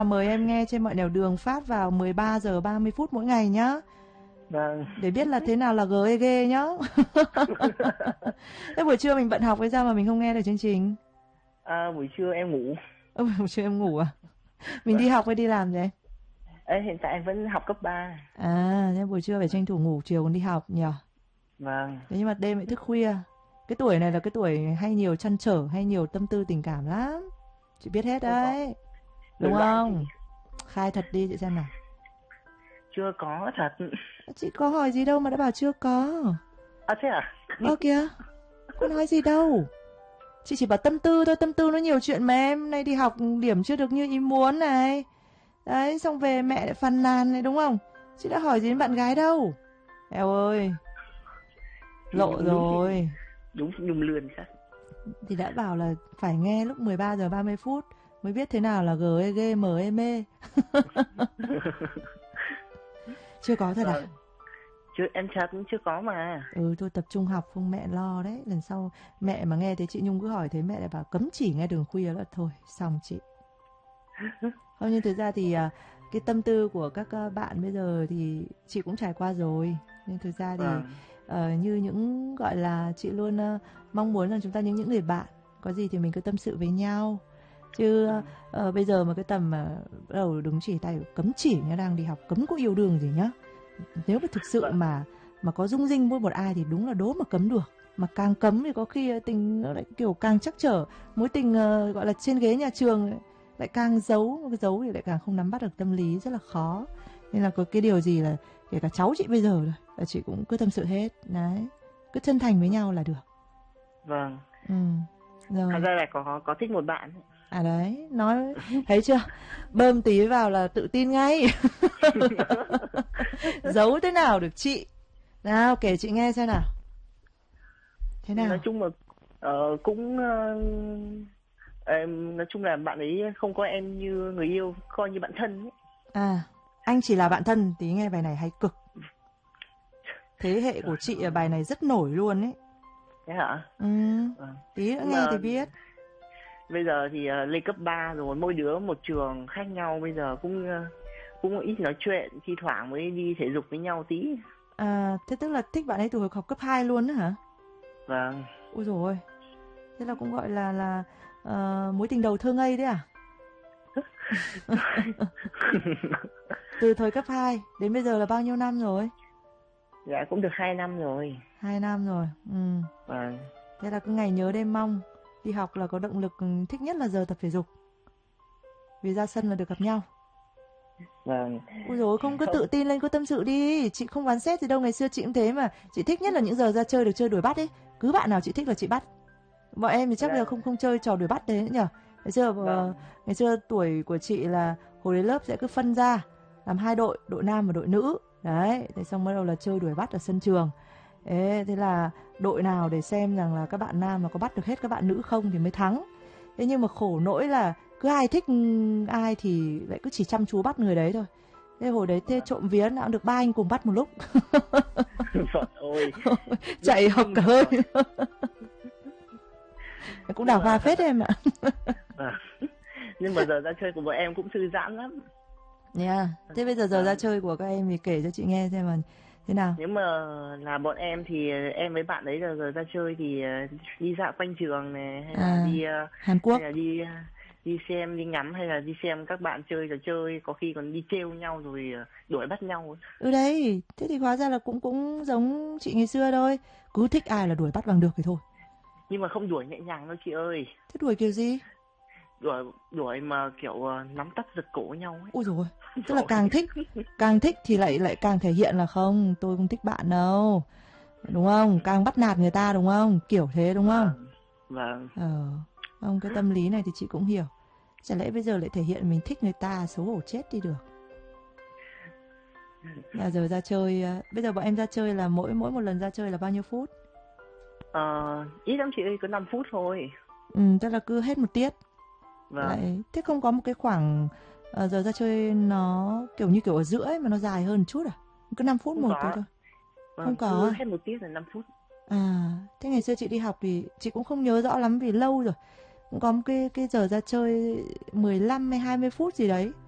Mời em nghe trên mọi nẻo đường phát vào 13 giờ 30 phút mỗi ngày nhá. Vâng. Để biết là thế nào là GEG nhá. Thế buổi trưa mình bận học hay sao mà mình không nghe được chương trình? Buổi trưa em ngủ. Buổi trưa em ngủ à? Mình đi Vâng. học hay đi làm vậy? Hiện tại em vẫn học cấp 3. À, thế buổi trưa phải tranh thủ ngủ, chiều còn đi học nhỉ? Vâng. Thế nhưng mà đêm lại thức khuya. Cái tuổi này là cái tuổi hay nhiều trăn trở, hay nhiều tâm tư tình cảm lắm. Chị biết hết Không có. đấy. Đúng Đổi loại chị. không? Khai thật đi chị xem nào. Chưa có thật. Chị có hỏi gì đâu mà đã bảo chưa có. Thế à? Ơ kìa, có nói gì đâu. Chị chỉ bảo tâm tư thôi, tâm tư nó nhiều chuyện mà em. Nay đi học điểm chưa được như ý muốn này. Đấy, xong về mẹ lại phàn nàn này đúng không? Chị đã hỏi gì đến bạn gái đâu. Eo ơi, Chị lộ Nhung rồi. đúng chị Nhung lươn chắc. Thì đã bảo là phải nghe lúc 13 giờ 30 phút mới biết thế nào là GEG MEME. Chưa có thật à? Vâng. Chưa, em thật chưa có mà. Ừ, thôi tập trung học không mẹ lo đấy. Lần sau mẹ mà nghe thấy chị Nhung cứ hỏi thế mẹ lại bảo cấm chỉ nghe đường khuya là thôi, xong chị. Không, nhưng thực ra thì cái tâm tư của các bạn bây giờ thì chị cũng trải qua rồi. Nhưng thực ra thì Vâng. như những gọi là chị luôn mong muốn rằng chúng ta những người bạn có gì thì mình cứ tâm sự với nhau. Chứ bây giờ mà cái tầm mà bắt đầu đứng chỉ tay cấm chỉ nhá, đang đi học cấm có yêu đương gì nhá. Nếu mà thực sự Vâng. mà có dung dinh với một ai thì đúng là đố mà cấm được. Mà càng cấm thì có khi tình nó lại kiểu càng chắc trở. Mối tình gọi là trên ghế nhà trường lại càng giấu, cái giấu thì lại càng không nắm bắt được tâm lý, rất là khó. Nên là có cái điều gì là kể cả cháu chị bây giờ rồi là chị cũng cứ tâm sự hết. Đấy, cứ chân thành với nhau là được. Vâng. Rồi. Thật ra là có thích một bạn. À đấy, nói thấy chưa? Bơm tí vào là tự tin ngay. Giấu thế nào được chị? Nào, kể chị nghe xem nào. Thế nào? Nói chung là cũng em nói chung là bạn ấy không coi em như người yêu, coi như bạn thân ấy. À, anh chỉ là bạn thân, tí nghe bài này hay cực. Thế hệ của chị bài này rất nổi luôn ấy. Thế hả? Tí nữa Nhưng nghe mà thì biết. bây giờ thì lên cấp 3 rồi, mỗi đứa một trường khác nhau, bây giờ cũng ít nói chuyện, thi thoảng mới đi thể dục với nhau tí. À, thế tức là thích bạn ấy từ hồi học cấp 2 luôn đó hả? Vâng. Ôi dồi ôi. Thế là cũng gọi là mối tình đầu thơ ngây đấy à? Từ thời cấp 2 đến bây giờ là bao nhiêu năm rồi? Dạ cũng được 2 năm rồi. 2 năm rồi. Vâng. Thế là cứ ngày nhớ đêm mong. Đi học là có động lực thích nhất là giờ tập thể dục. Vì ra sân là được gặp nhau. Vâng. Ôi dồi, không cứ tự tin lên, cứ tâm sự đi. Chị không phán xét gì đâu, ngày xưa chị cũng thế mà. Chị thích nhất là những giờ ra chơi được chơi đuổi bắt ấy. Cứ bạn nào chị thích là chị bắt. Bọn em thì chắc là không chơi trò đuổi bắt đấy nữa nhở. Ngày xưa tuổi của chị là hồi đến lớp sẽ cứ phân ra làm 2 đội, đội nam và đội nữ. Đấy, thế xong bắt đầu là chơi đuổi bắt ở sân trường. Thế là đội nào để xem rằng là các bạn nam là có bắt được hết các bạn nữ không thì mới thắng. Thế nhưng mà khổ nỗi là cứ ai thích ai thì lại cứ chỉ chăm chú bắt người đấy thôi. Thế hồi đấy trộm vía nào cũng được 3 anh cùng bắt một lúc. Phật ơi. Chạy học cả hơi. Cũng đào hoa phết em ạ. Nhưng mà giờ ra chơi của bọn em cũng thư giãn lắm. Yeah. Thế bây giờ ra chơi của các em thì kể cho chị nghe xem mà thế nào. Nếu mà là bọn em thì em với bạn ấy là giờ ra chơi thì đi dạo quanh trường này, hay là đi Hàn Quốc, hay là đi xem, đi ngắm, hay là đi xem các bạn chơi trò chơi, có khi còn đi trêu nhau rồi đuổi bắt nhau. Đấy, thế thì hóa ra là cũng giống chị ngày xưa thôi, cứ thích ai là đuổi bắt bằng được thì thôi. Nhưng mà không đuổi nhẹ nhàng đâu chị ơi. Thế đuổi kiểu gì? Đuổi mà kiểu nắm tóc giật cổ nhau ấy. Ôi rồi, tức là càng thích thì lại càng thể hiện là không, tôi không thích bạn đâu, đúng không? Càng bắt nạt người ta đúng không? Kiểu thế đúng không? Vâng. Không, cái tâm lý này thì chị cũng hiểu. Chả lẽ bây giờ lại thể hiện mình thích người ta, xấu hổ chết đi được. Là giờ ra chơi, bây giờ bọn em ra chơi là mỗi một lần ra chơi là bao nhiêu phút? Ít lắm chị ơi, có 5 phút thôi. Tức là cứ hết một tiết. Vâng. Lại, thế không có một cái khoảng giờ ra chơi nó kiểu ở giữa ấy mà nó dài hơn chút à? Cứ 5 phút không một có. thôi. Vâng, Không có à? hết một tiết là 5 phút. Thế ngày xưa chị đi học thì chị cũng không nhớ rõ lắm vì lâu rồi. Cũng có một cái giờ ra chơi 15 hay 20 phút gì đấy.